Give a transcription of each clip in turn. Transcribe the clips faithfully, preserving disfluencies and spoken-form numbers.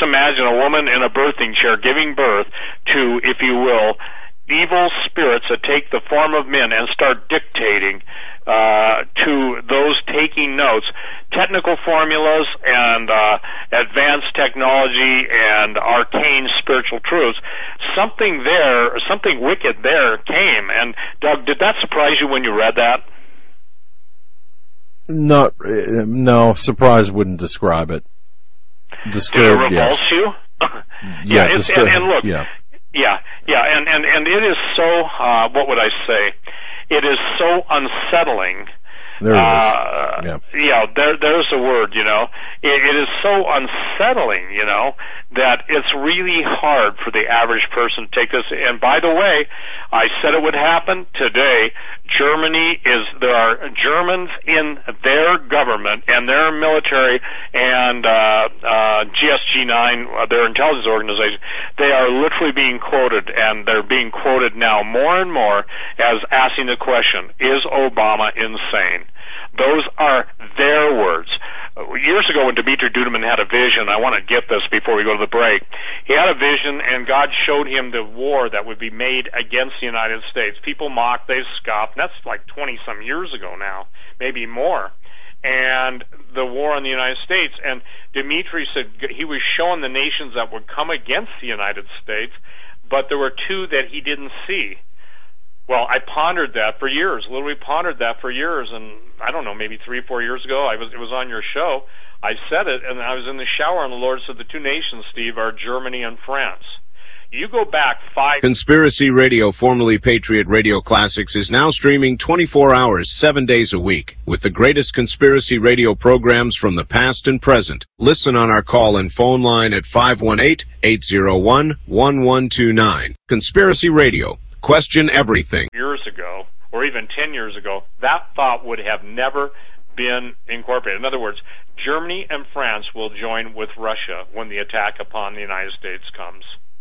imagine a woman in a birthing chair giving birth to, if you will, evil spirits that take the form of men and start dictating uh, to those taking notes technical formulas and uh, advanced technology and arcane spiritual truths. Something there, something wicked there came. And Doug, did that surprise you when you read that? Not, uh, no, surprise wouldn't describe it. Disturbed, Did it repulse yes. you? yeah, yeah it's, disturb, and, and look, yeah. Yeah, yeah, and, and, and it is so, uh, what would I say? It is so unsettling. There it uh, is. Yeah. Yeah, there, there's a word, you know. It, it is so unsettling, you know, that it's really hard for the average person to take this. And by the way, I said it would happen today. Germany is, there are Germans in their government and their military and uh, uh, G S G nine, uh, their intelligence organization, they are literally being quoted, and they're being quoted now more and more as asking the question, is Obama insane? Those are their words. Years ago when Dimitri Duduman had a vision, I want to get this before we go to the break, he had a vision and God showed him the war that would be made against the United States. People mocked, they scoffed, and that's like twenty-some years ago now, maybe more. And the war on the United States, and Dimitri said he was showing the nations that would come against the United States, but there were two that he didn't see. Well, I pondered that for years, literally pondered that for years, and I don't know, maybe three, four years ago, I was it was on your show, I said it, and I was in the shower, and the Lord said, the two nations, Steve, are Germany and France. You go back five... Conspiracy Radio, formerly Patriot Radio Classics, is now streaming twenty-four hours, seven days a week, with the greatest conspiracy radio programs from the past and present. Listen on our call and phone line at five one eight, eight zero one, one one two nine. Conspiracy Radio. Question everything. Years ago, or even ten years ago, that thought would have never been incorporated. In other words, Germany and France will join with Russia when the attack upon the United States comes.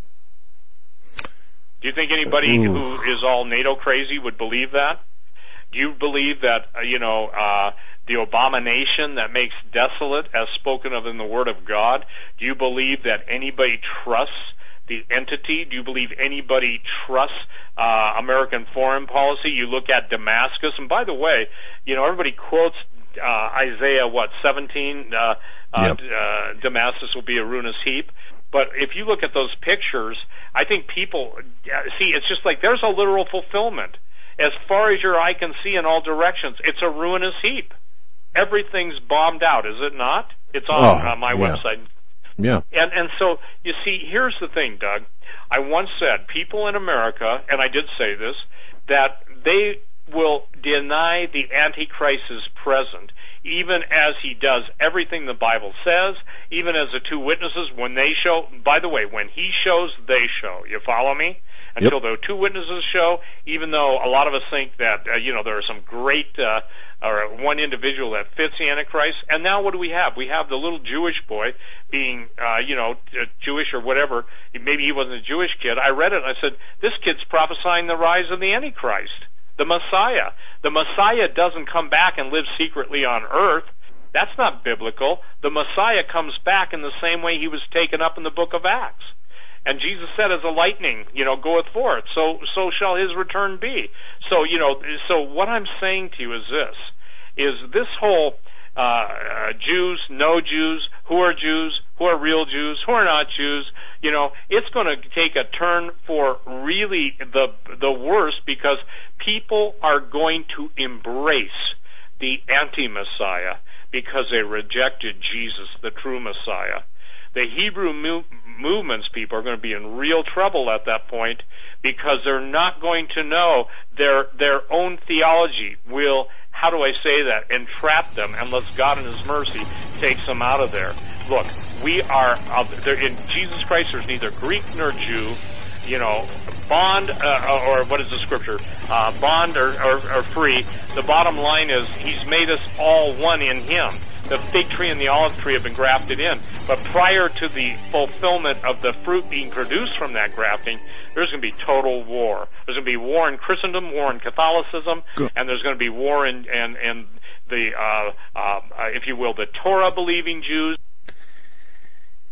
Do you think anybody Ooh. who is all NATO crazy would believe that? Do you believe that, uh, you know, uh, the abomination that makes desolate, as spoken of in the Word of God, do you believe that anybody trusts the entity? Do you believe anybody trusts uh, American foreign policy? You look at Damascus, and by the way, you know, everybody quotes uh, Isaiah, what, seventeen, uh, yep. uh, uh, Damascus will be a ruinous heap. But if you look at those pictures, I think people, see, it's just like there's a literal fulfillment. As far as your eye can see in all directions, it's a ruinous heap. Everything's bombed out, is it not? It's on oh, uh, my yeah. website. Yeah. And and so, you see, here's the thing, Doug. I once said, people in America, and I did say this, that they will deny the Antichrist is present, even as he does everything the Bible says, even as the two witnesses, when they show, by the way, when he shows, they show. You follow me? Until Yep. the two witnesses show, even though a lot of us think that, uh, you know, there are some great, uh, or one individual that fits the Antichrist. And now what do we have? We have the little Jewish boy being, uh, you know, Jewish or whatever. Maybe he wasn't a Jewish kid. I read it and I said, this kid's prophesying the rise of the Antichrist, the Messiah. The Messiah doesn't come back and live secretly on earth. That's not biblical. The Messiah comes back in the same way he was taken up in the book of Acts. And Jesus said, as a lightning, you know, goeth forth, so so shall his return be. So, you know, so what I'm saying to you is this, is this whole uh, uh, Jews, no Jews, who are Jews, who are real Jews, who are not Jews, you know, it's going to take a turn for really the the worst, because people are going to embrace the anti-Messiah because they rejected Jesus, the true Messiah. The Hebrew move, movements people are going to be in real trouble at that point, because they're not going to know their their own theology will, how do I say that, entrap them unless God in his mercy takes them out of there. Look, we are, uh, there, in Jesus Christ there's neither Greek nor Jew, you know, bond, uh, or what is the scripture, uh, bond or, or, or free. The bottom line is he's made us all one in him. The fig tree and the olive tree have been grafted in. But prior to the fulfillment of the fruit being produced from that grafting, there's going to be total war. There's going to be war in Christendom, war in Catholicism, Good. and there's going to be war in, in, in the, uh, uh, if you will, the Torah-believing Jews.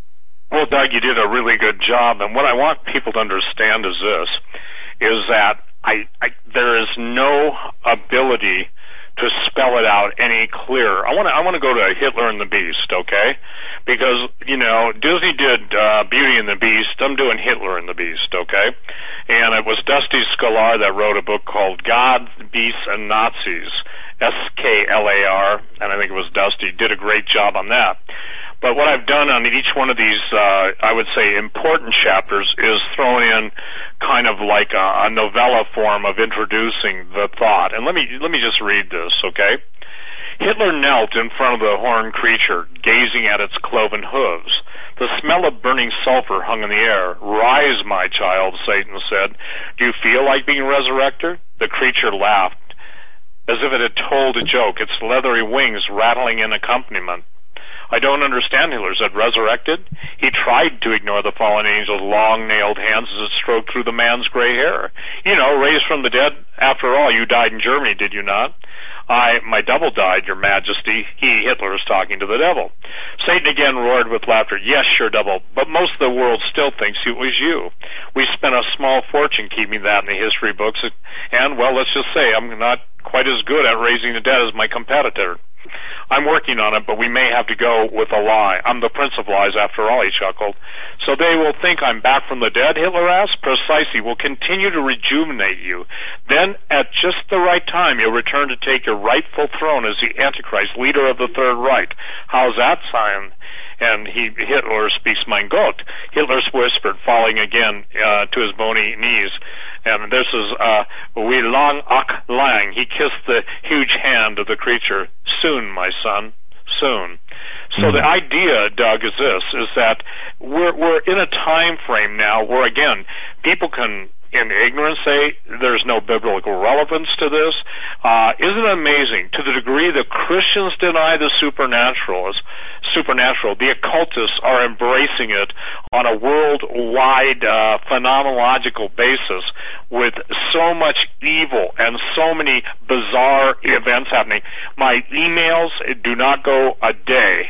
Well, Doug, you did a really good job, and what I want people to understand is this, is that I, I there is no ability to spell it out any clearer. I want to I want to go to Hitler and the Beast, okay? Because, you know, Disney did uh, Beauty and the Beast. I'm doing Hitler and the Beast, okay? And it was Dusty Sklar that wrote a book called God, Beasts, and Nazis, S K L A R, and I think it was Dusty. Did a great job on that. But what I've done on each one of these, uh, I would say, important chapters is thrown in kind of like a, a novella form of introducing the thought. And let me let me just read this, okay? Hitler knelt in front of the horned creature, gazing at its cloven hooves. The smell of burning sulfur hung in the air. "Rise, my child," Satan said. "Do you feel like being resurrected?" The creature laughed, as if it had told a joke, its leathery wings rattling in accompaniment. "I don't understand," Hitler said. "Resurrected?" He tried to ignore the fallen angel's long-nailed hands as it stroked through the man's gray hair. "You know, raised from the dead. After all, you died in Germany, did you not?" "I, my double died, your majesty." He, Hitler, is talking to the devil. Satan again roared with laughter. "Yes, your double, but most of the world still thinks it was you. We spent a small fortune keeping that in the history books, and, well, let's just say I'm not quite as good at raising the dead as my competitor. I'm working on it, but we may have to go with a lie. I'm the prince of lies, after all," he chuckled. "So they will think I'm back from the dead?" Hitler asked. "Precisely. We'll continue to rejuvenate you. Then, at just the right time, you'll return to take your rightful throne as the Antichrist, leader of the Third Reich. How's that sound?" And he, Hitler speaks mein Gott. Hitler whispered, falling again uh, to his bony knees. And this is, uh, "Wie lang, ach lang." He kissed the huge hand of the creature. "Soon, my son, soon." So mm-hmm. the idea, Doug, is this, is that we're, we're in a time frame now where, again, people can, in ignorance, say there's no biblical relevance to this. Uh, isn't it amazing? To the degree that Christians deny the supernatural, supernatural, the occultists are embracing it on a worldwide uh, phenomenological basis with so much evil and so many bizarre events happening. My emails do not go a day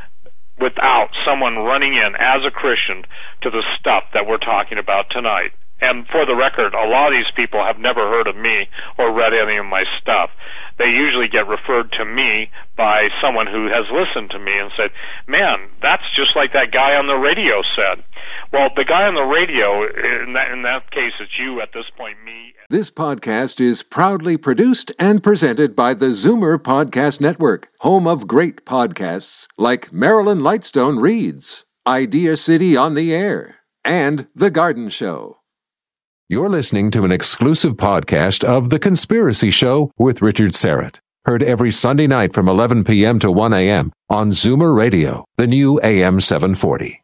without someone running in as a Christian to the stuff that we're talking about tonight. And for the record, a lot of these people have never heard of me or read any of my stuff. They usually get referred to me by someone who has listened to me and said, "Man, that's just like that guy on the radio said." Well, the guy on the radio, in that, in that case, it's you at this point, me. This podcast is proudly produced and presented by the Zoomer Podcast Network, home of great podcasts like Marilyn Lightstone Reads, Idea City on the Air, and The Garden Show. You're listening to an exclusive podcast of The Conspiracy Show with Richard Serrett. Heard every Sunday night from eleven p.m. to one a.m. on Zoomer Radio, the new A M seven forty.